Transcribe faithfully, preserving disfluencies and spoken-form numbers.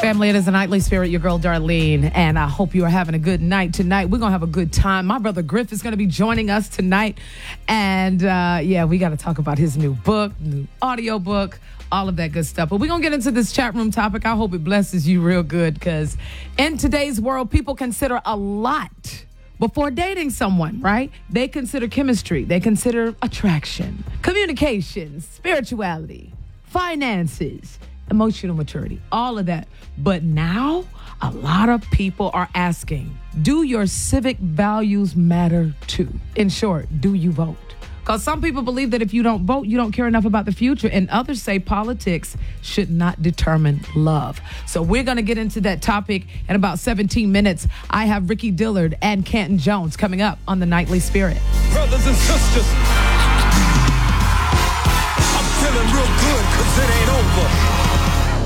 Family, it is a Nightly Spirit, your girl Darlene, and I hope you are having a good night tonight. We're going to have a good time. My brother Griff is going to be joining us tonight, and uh, yeah, we got to talk about his new book, new audio book, all of that good stuff. But we're going to get into this chat room topic. I hope it blesses you real good, because in today's world, people consider a lot before dating someone, right? They consider chemistry. They consider attraction, communication, spirituality, finances, emotional maturity, all of that. But now, a lot of people are asking, do your civic values matter too? In short, do you vote? Because some people believe that if you don't vote, you don't care enough about the future. And others say politics should not determine love. So we're going to get into that topic in about seventeen minutes. I have Ricky Dillard and Canton Jones coming up on the Nightly Spirit. Brothers and sisters, I'm feeling real good because it ain't over.